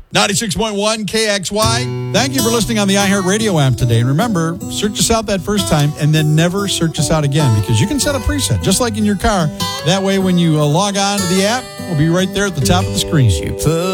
96.1 KXY. Thank you for listening on the iHeartRadio app today. And remember, search us out that first time and then never search us out again, because you can set a preset, just like in your car. That way, when you log on to the app, we'll be right there at the top of the screen.